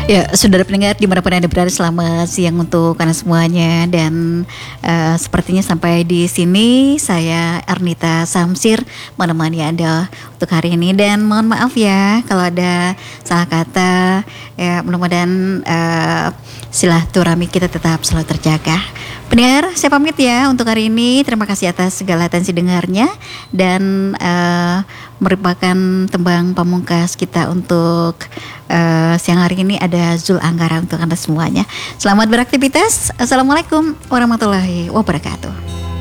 Ya, saudara pendengar dimanapun Anda berada, selamat siang untuk Anda semuanya. Dan sepertinya sampai di sini saya Ernita Samsir menemani Anda untuk hari ini. Dan mohon maaf ya kalau ada salah kata. Ya, mudah-mudahan silaturahmi kita tetap selalu terjaga. Pendengar, saya pamit ya untuk hari ini. Terima kasih atas segala atensi dengarnya. Dan merupakan tembang pamungkas kita untuk siang hari ini ada Zul Anggara untuk Anda semuanya. Selamat beraktivitas. Assalamualaikum warahmatullahi wabarakatuh.